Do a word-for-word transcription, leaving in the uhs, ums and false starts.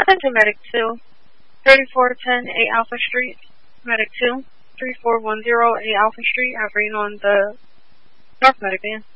Attention Medic two, thirty-four ten eight Alpha Street. Medic two, three four one zero eight Alpha Street. I've been on the North Medic van.